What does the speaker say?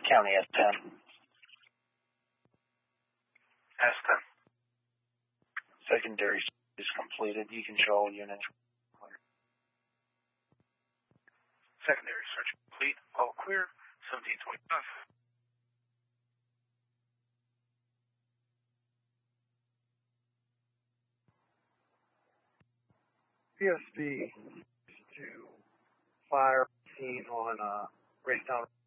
County S10. S10. Secondary search is completed. You can show all units. Secondary search complete. All clear. 1725. PSB to fire scene on Racetown